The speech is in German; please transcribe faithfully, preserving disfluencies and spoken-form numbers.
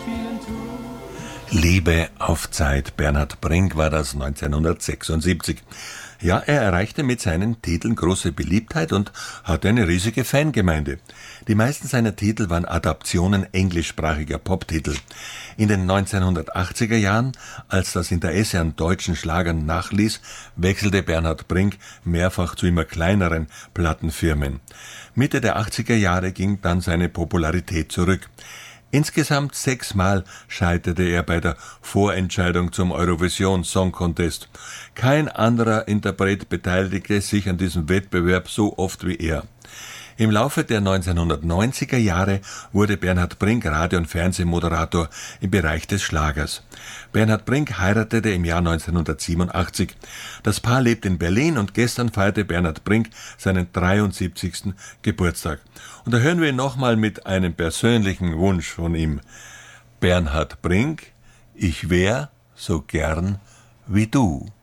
Liebe auf Zeit, Bernhard Brink war das neunzehnhundertsechsundsiebzig. Ja, er erreichte mit seinen Titeln große Beliebtheit und hatte eine riesige Fangemeinde. Die meisten seiner Titel waren Adaptionen englischsprachiger Poptitel. In den neunzehnhundertachtziger Jahren, als das Interesse an deutschen Schlagern nachließ, wechselte Bernhard Brink mehrfach zu immer kleineren Plattenfirmen. Mitte der achtziger Jahre ging dann seine Popularität zurück. Insgesamt sechsmal scheiterte er bei der Vorentscheidung zum Eurovision Song Contest. Kein anderer Interpret beteiligte sich an diesem Wettbewerb so oft wie er. Im Laufe der neunzehnhundertneunziger Jahre wurde Bernhard Brink Radio- und Fernsehmoderator im Bereich des Schlagers. Bernhard Brink heiratete im Jahr neunzehnhundertsiebenundachtzig. Das Paar lebt in Berlin und gestern feierte Bernhard Brink seinen dreiundsiebzigsten Geburtstag. Und da hören wir ihn nochmal mit einem persönlichen Wunsch von ihm. Bernhard Brink, ich wär so gern wie du.